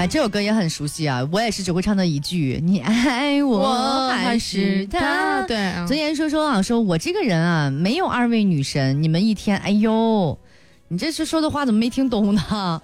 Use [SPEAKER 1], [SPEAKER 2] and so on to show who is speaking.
[SPEAKER 1] 哎，这首歌也很熟悉啊，我也是只会唱到一句，你爱我还是他？
[SPEAKER 2] 对，
[SPEAKER 1] 昨天说我这个人啊，没有二位女神，你们一天，哎呦，你这是说的话怎么没听懂呢？